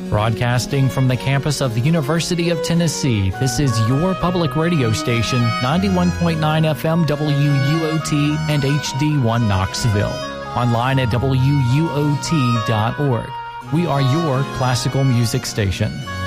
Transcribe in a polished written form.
Broadcasting from the campus of the University of Tennessee, this is your public radio station, 91.9 FM WUOT and HD1 Knoxville. Online at WUOT.org. We are your classical music station.